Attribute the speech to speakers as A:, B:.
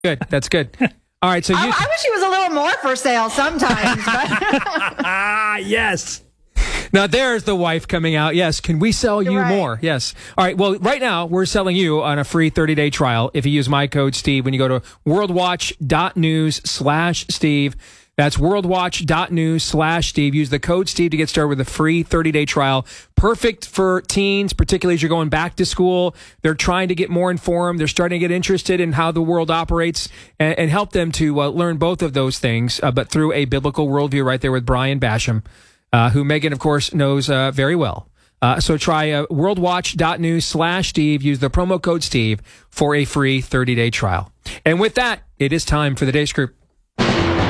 A: Good. That's good. All right. So
B: I wish he was a little more for sale sometimes. But
A: yes. Now there's the wife coming out. Yes. Can we sell you more? Yes. All right. Well, right now we're selling you on a free 30-day trial if you use my code Steve when you go to worldwatch.news/Steve. That's worldwatch.news/Steve. Use the code Steve to get started with a free 30-day trial. Perfect for teens, particularly as you're going back to school. They're trying to get more informed. They're starting to get interested in how the world operates and help them to learn both of those things, but through a biblical worldview right there with Brian Basham, who Megan, of course, knows very well. So try worldwatch.news/Steve. Use the promo code Steve for a free 30-day trial. And with that, it is time for the Day Scoop.